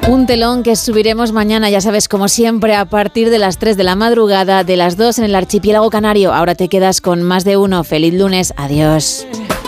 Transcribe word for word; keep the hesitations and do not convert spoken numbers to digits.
Un telón que subiremos mañana, ya sabes, como siempre, a partir de las tres de la madrugada, de las dos en el archipiélago canario. Ahora te quedas con Más de Uno. Feliz lunes. Adiós.